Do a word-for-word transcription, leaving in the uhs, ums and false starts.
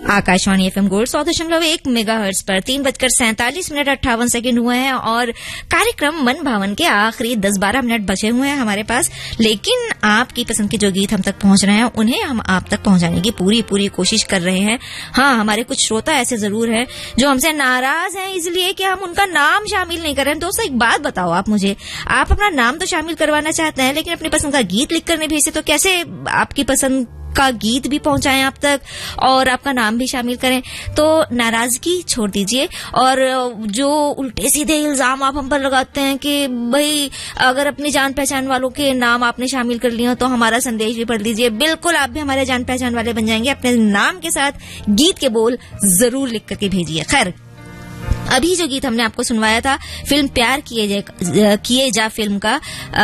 Akashvani FM gold सौ दशमलव एक मेगाहर्ट्ज पर तीन बजकर सैंतालीस मिनट अट्ठावन सेकंड हुए हैं और कार्यक्रम मन भावन के आखिरी दस बारह मिनट बचे हुए हैं हमारे पास। लेकिन आपकी पसंद के जो गीत हम तक पहुंच रहे हैं उन्हें हम आप तक पहुंचाने की पूरी पूरी कोशिश कर रहे हैं। हाँ, हमारे कुछ श्रोता ऐसे जरूर हैं जो हमसे नाराज हैं इसलिए कि हम उनका नाम शामिल नहीं कर रहे हैं। दोस्तों, एक बात बताओ आप मुझे, आप अपना नाम तो शामिल करवाना चाहते हैं लेकिन अपनी पसंद का गीत लिखकर नहीं भेजते, तो कैसे आपकी पसंद का गीत भी पहुंचाएं आप तक और आपका नाम भी शामिल करें? तो नाराजगी छोड़ दीजिए और जो उल्टे सीधे इल्जाम आप हम पर लगाते हैं कि भाई अगर अपनी जान पहचान वालों के नाम आपने शामिल कर लिया तो हमारा संदेश भी पढ़ लीजिए, बिल्कुल आप भी हमारे जान पहचान वाले बन जाएंगे। अपने नाम के साथ गीत के बोल जरूर लिख करके भेजिए। खैर, अभी जो गीत हमने आपको सुनवाया था फिल्म प्यार किए जा किए जा फिल्म का,